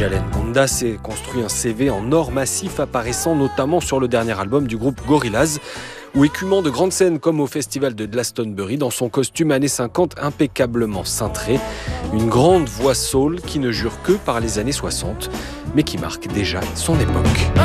Jalen Gonda s'est construit un CV en or massif apparaissant notamment sur le dernier album du groupe Gorillaz ou écumant de grandes scènes comme au festival de Glastonbury dans son costume années 50 impeccablement cintré. Une grande voix soul qui ne jure que par les années 60 mais qui marque déjà son époque.